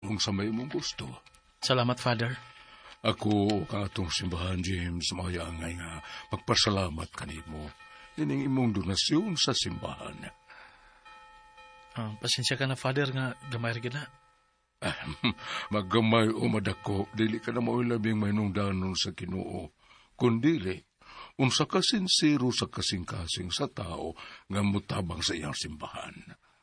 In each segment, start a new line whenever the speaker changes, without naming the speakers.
kung sa may mong gusto.
Salamat, Father.
Ako katong simbahan, James, mayangay nga magpasalamat kanimo. Ining imong donasyon sa simbahan.
Pasensya ka na, Father, nga gamay rin na.
Maggamay o madako, dili ka na mo labing mainungdanon sa Ginoo. Kundili, unsa ka sincero sa kasing-kasing sa tao nga mutabang sa iyang simbahan.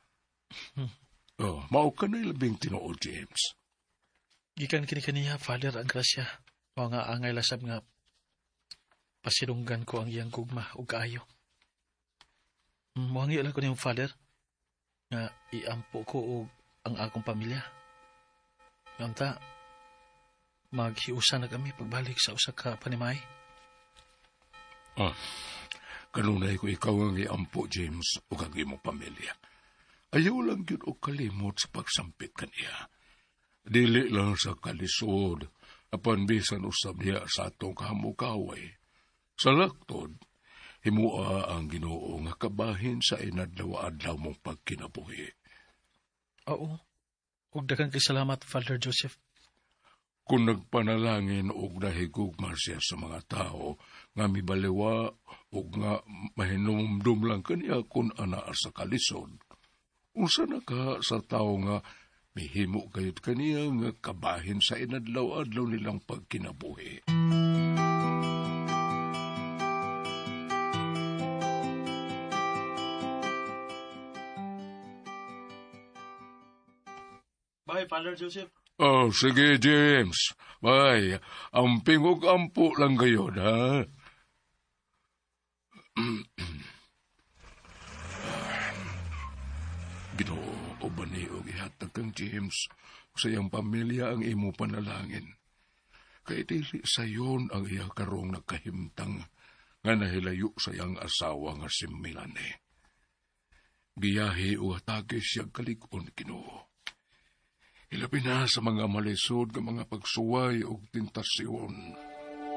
Mao ka na labing tinuod, James.
Gikan kini kaniya, Father, ang grasya. O nga angay lasab nga pasilunggan ko ang iyang gugma o kaayo. Muhangi lang ko niyong Father nga iampo ko o ang akong pamilya. Nganta, maghiusa na kami pagbalik sa usa ka panimay.
Kanunay ko ikaw ang iampo, James, o kag imong pamilya. Ayaw lang yun o kalimot sa pagsampit kaniya. Dili lang sa kalisod, apan bisan usab niya sa atong kahamukaway. Sa laktod, himua ang Ginoo nga kabahin sa inadlaw-adlaw mong pagkinabuhi.
Oo. Ug daghang salamat, Father Joseph.
Kung nagpanalangin og nahigugma siya sa mga tao nga mibaliwa ug nga mahinumdum lang kaniya kung anaa sa kalisod, unsa na ka sa tao nga mihimo gayud kaniya nga kabahin sa inadlaw-adlaw nilang pagkinabuhi.
Bye, Father Joseph.
Sige, James. Bye. Amping ug ampo lang gayon, ha? Ginoo, o ba ni og ihatag kang James sa iyang pamilya ang imo panalangin. Kay dili sayon ang iya karong nagkahimtang nga nahilayo sa iyang asawa nga si Melanie. Biyahe o atake siya kalig-on, Ginoo. Ilabi na sa mga malisod nga mga pagsuway o tentasyon.